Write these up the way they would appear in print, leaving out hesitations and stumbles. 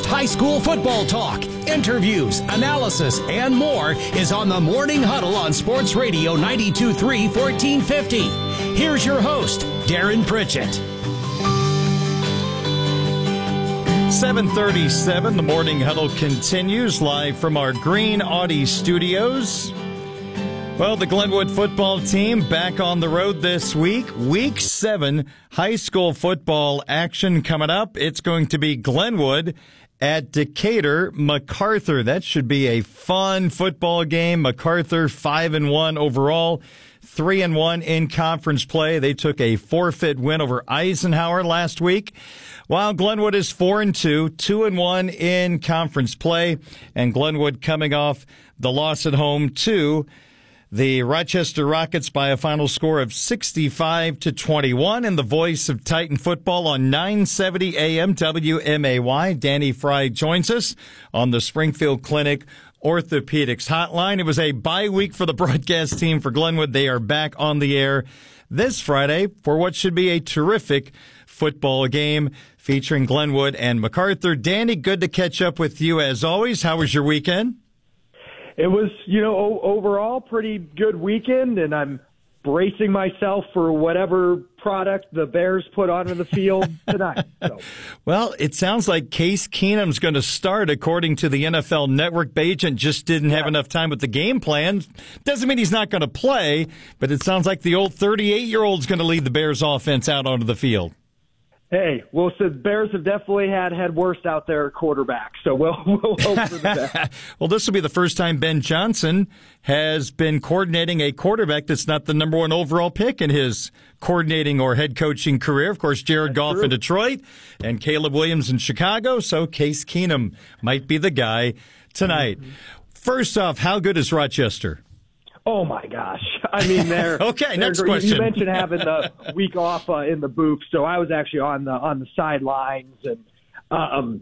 high school football talk, interviews, analysis, and more is on the Morning Huddle on Sports Radio 92.3 1450. Here's your host, Darren Pritchett. 7:37, the Morning Huddle continues live from our Green Audi studios. Well, the Glenwood football team back on the road this week. Week 7 high school football action coming up. It's going to be Glenwood at Decatur MacArthur. That should be a fun football game. MacArthur 5-1 overall, 3-1 in conference play. They took a forfeit win over Eisenhower last week, while Glenwood is 4-2, 2-1 in conference play, and Glenwood coming off the loss at home to the Rochester Rockets by a final score of 65-21. And the voice of Titan football on 970 AM WMAY, Danny Fry, joins us on the Springfield Clinic Orthopedics Hotline. It was a bye week for the broadcast team for Glenwood. They are back on the air this Friday for what should be a terrific football game featuring Glenwood and MacArthur. Danny, good to catch up with you as always. How was your weekend? It was, overall pretty good weekend, and I'm bracing myself for whatever product the Bears put onto the field tonight. So. Well, it sounds like Case Keenum's going to start, according to the NFL Network. Bagent just didn't have enough time with the game plan. Doesn't mean he's not going to play, but it sounds like the old 38-year-old's going to lead the Bears offense out onto the field. Hey, well, so the Bears have definitely had worse out there quarterback, so we'll hope for the best. Well, this will be the first time Ben Johnson has been coordinating a quarterback that's not the number 1 overall pick in his coordinating or head coaching career. Of course, Jared Goff in Detroit and Caleb Williams in Chicago, so Case Keenum might be the guy tonight. Mm-hmm. First off, how good is Rochester? Oh, my gosh. I mean, okay, next question. You mentioned having the week off in the booth, so I was actually on the sidelines and on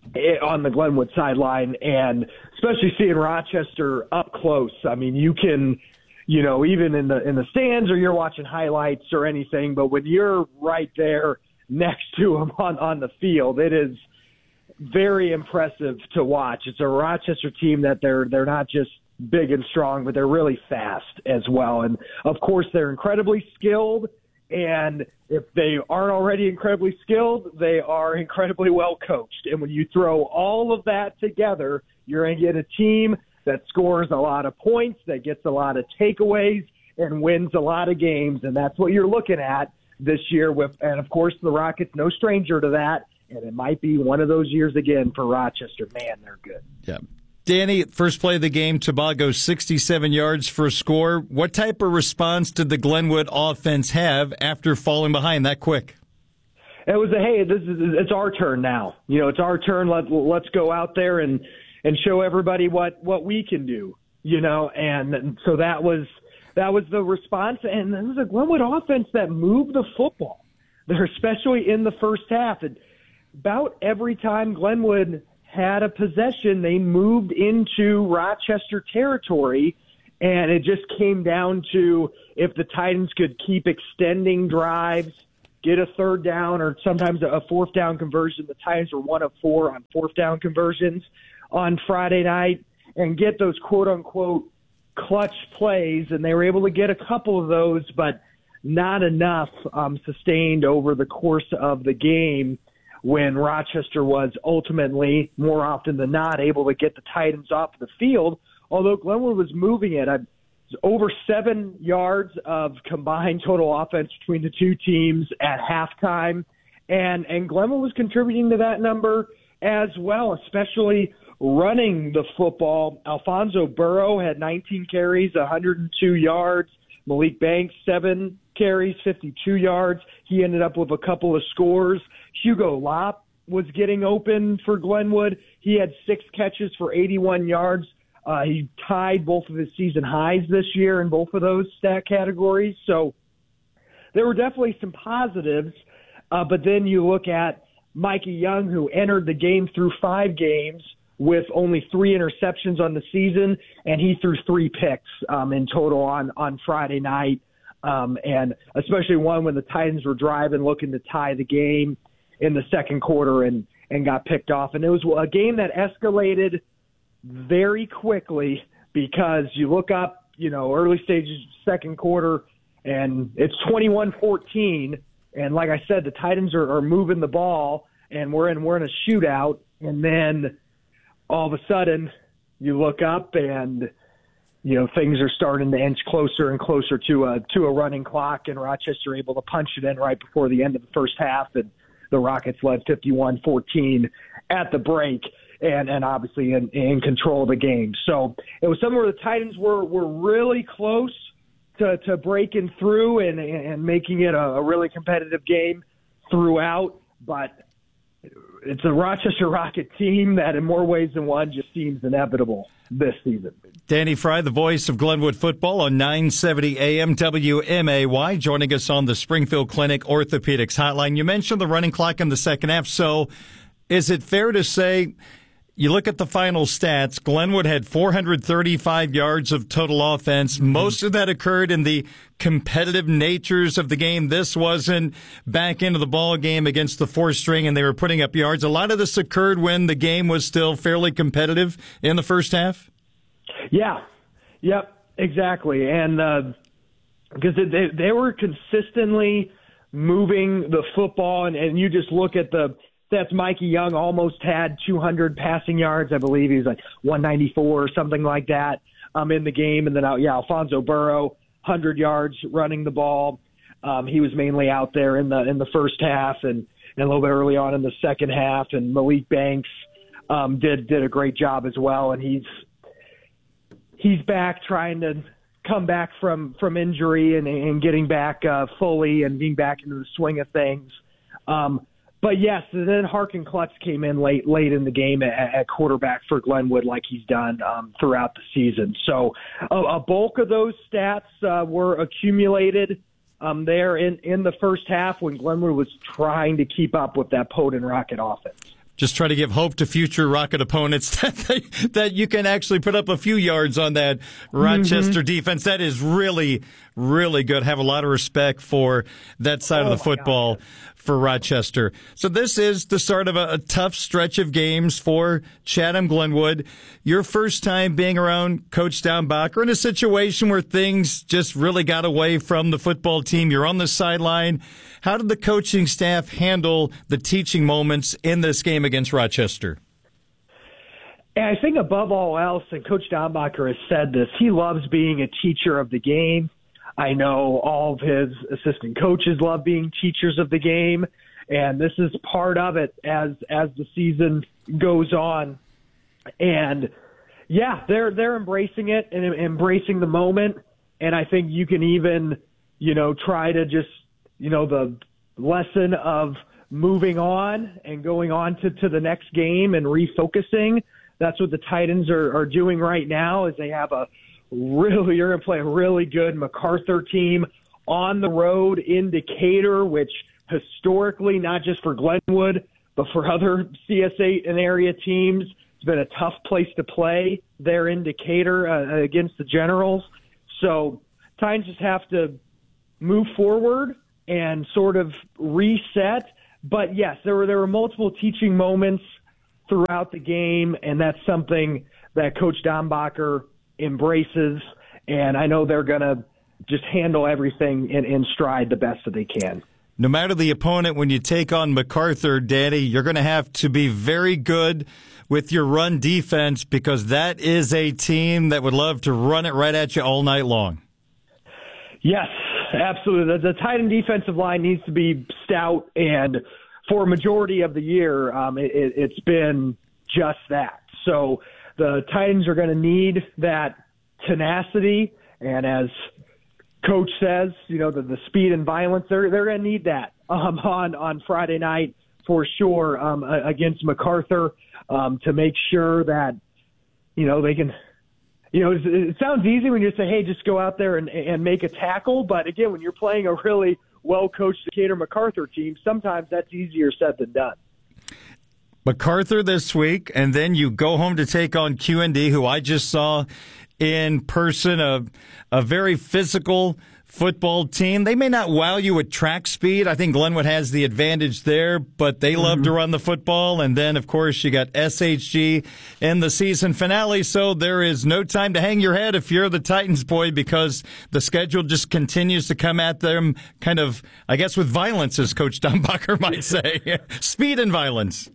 the Glenwood sideline, and especially seeing Rochester up close. I mean, you can, even in the stands or you're watching highlights or anything, but when you're right there next to them on the field, it is very impressive to watch. It's a Rochester team that they're not just big and strong, but they're really fast as well. And, of course, they're incredibly skilled, and if they aren't already incredibly skilled, they are incredibly well coached. And when you throw all of that together, you're going to get a team that scores a lot of points, that gets a lot of takeaways, and wins a lot of games. And that's what you're looking at this year. And, of course, the Rockets, no stranger to that, and it might be one of those years again for Rochester. Man, they're good. Yeah. Danny, first play of the game, Tobago 67 yards for a score. What type of response did the Glenwood offense have after falling behind that quick? It was it's our turn now. It's our turn. Let's go out there and show everybody what we can do. And so that was the response. And it was a Glenwood offense that moved the football. They're especially in the first half. And about every time Glenwood had a possession, they moved into Rochester territory, and it just came down to if the Titans could keep extending drives, get a third down or sometimes a fourth down conversion. The Titans were 1 of 4 on fourth down conversions on Friday night, and get those quote-unquote clutch plays, and they were able to get a couple of those, but not enough sustained over the course of the game, when Rochester was ultimately, more often than not, able to get the Titans off the field, although Glenwood was moving it. Over 7 yards of combined total offense between the two teams at halftime, and Glenwood was contributing to that number as well, especially running the football. Alfonso Burrow had 19 carries, 102 yards. Malik Banks, 7 carries, 52 yards. He ended up with a couple of scores. Hugo Lopp was getting open for Glenwood. He had 6 catches for 81 yards. He tied both of his season highs this year in both of those stat categories. So there were definitely some positives. But then you look at Mikey Young, who entered the game through 5 games with only 3 interceptions on the season, and he threw 3 picks in total on Friday night. And especially one when the Titans were driving, looking to tie the game in the second quarter, and and got picked off. And it was a game that escalated very quickly because you look up, early stages, second quarter, and it's 21-14. And like I said, the Titans are moving the ball, and we're in a shootout. And then all of a sudden you look up and, things are starting to inch closer and closer to a running clock, and Rochester able to punch it in right before the end of the first half, and the Rockets led 51-14 at the break, and obviously in control of the game. So it was something where the Titans were really close to breaking through and making it a really competitive game throughout, but it's a Rochester Rocket team that in more ways than one just seems inevitable this season. Danny Fry, the voice of Glenwood football on 970 AM WMAY, joining us on the Springfield Clinic Orthopedics Hotline. You mentioned the running clock in the second half, so is it fair to say, you look at the final stats, Glenwood had 435 yards of total offense. Most of that occurred in the competitive natures of the game. This wasn't back into the ball game against the fourth string and they were putting up yards. A lot of this occurred when the game was still fairly competitive in the first half? Yeah. Yep, exactly. And because they were consistently moving the football, and you just look at the stats. Mikey Young almost had 200 passing yards. I believe he was like 194 or something like that in the game. And then, Alfonso Burrow, 100 yards running the ball. He was mainly out there in the first half and a little bit early on in the second half. And Malik Banks did a great job as well. And he's back trying to come back from injury and getting back fully and being back into the swing of things. But yes, then Harkin Klutz came in late in the game at quarterback for Glenwood, like he's done throughout the season. So a bulk of those stats were accumulated there in the first half when Glenwood was trying to keep up with that potent Rocket offense. Just try to give hope to future Rocket opponents that you can actually put up a few yards on that Rochester defense. That is really, really good. Have a lot of respect for that side of the football for Rochester. So this is the start of a tough stretch of games for Chatham Glenwood. Your first time being around Coach Downbacher in a situation where things just really got away from the football team. You're on the sideline. How did the coaching staff handle the teaching moments in this game against Rochester? And I think above all else, and Coach Downbacher has said this, he loves being a teacher of the game. I know all of his assistant coaches love being teachers of the game, and this is part of it as the season goes on. And yeah, they're embracing it and embracing the moment. And I think you can even, try to just, the lesson of moving on and going on to the next game and refocusing. That's what the Titans are doing right now, is they have you're going to play a really good MacArthur team on the road in Decatur, which historically, not just for Glenwood, but for other CS8 and area teams, it's been a tough place to play there in Decatur against the Generals. So Titans just have to move forward and sort of reset. But yes, there were multiple teaching moments throughout the game, and that's something that Coach Downbacher embraces, and I know they're going to just handle everything in stride the best that they can. No matter the opponent, when you take on MacArthur, Danny, you're going to have to be very good with your run defense, because that is a team that would love to run it right at you all night long. Yes, absolutely. The Titan defensive line needs to be stout, and for a majority of the year, it's been just that. So the Titans are going to need that tenacity, and as Coach says, the speed and violence, they're going to need that on Friday night for sure against MacArthur to make sure that they can. It sounds easy when you say, "Hey, just go out there and make a tackle," but again, when you're playing a really well-coached Decatur MacArthur team, sometimes that's easier said than done. MacArthur this week, and then you go home to take on QND, who I just saw in person, a very physical football team. They may not wow you with track speed. I think Glenwood has the advantage there, but they love to run the football. And then, of course, you got SHG in the season finale. So there is no time to hang your head if you're the Titans boy, because the schedule just continues to come at them kind of, I guess, with violence, as Coach Dombacher might say. Speed and violence.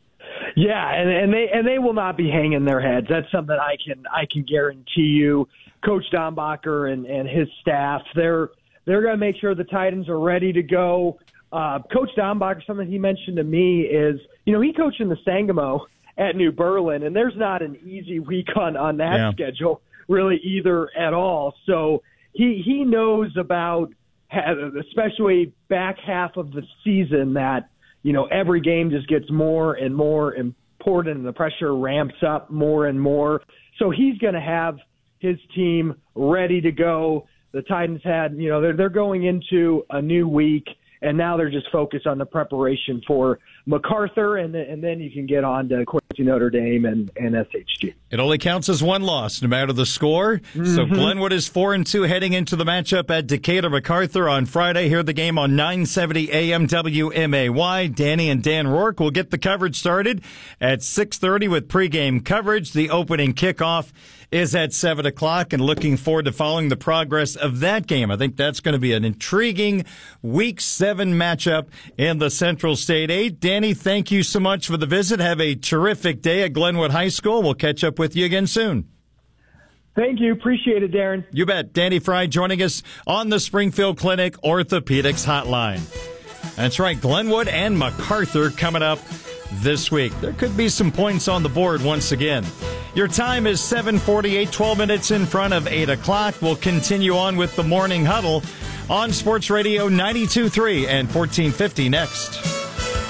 Yeah, and they will not be hanging their heads. That's something I can guarantee you. Coach Dombacher and his staff, they're going to make sure the Titans are ready to go. Coach Dombacher, something he mentioned to me is, he coached in the Sangamo at New Berlin, and there's not an easy week on that schedule really either at all. So he knows about, especially back half of the season, that every game just gets more and more important and the pressure ramps up more and more. So he's going to have his team ready to go. The Titans had, they're going into a new week, and now they're just focused on the preparation for MacArthur, and then you can get on to Quincy, Notre Dame, and SHG. It only counts as one loss, no matter the score. So Glenwood is 4-2 heading into the matchup at Decatur MacArthur on Friday. Hear the game on 970 AM WMAY. Danny and Dan Rourke will get the coverage started at 6:30 with pregame coverage. The opening kickoff is at 7 o'clock, and looking forward to following the progress of that game. I think that's going to be an intriguing Week 7 matchup in the Central State 8. Danny, thank you so much for the visit. Have a terrific day at Glenwood High School. We'll catch up with you again soon. Thank you. Appreciate it, Darren. You bet. Danny Fry joining us on the Springfield Clinic Orthopedics Hotline. That's right, Glenwood and MacArthur coming up this week. There could be some points on the board once again. Your time is 7:48, 12 minutes in front of 8 o'clock. We'll continue on with the Morning Huddle on Sports Radio 92.3 and 1450 next.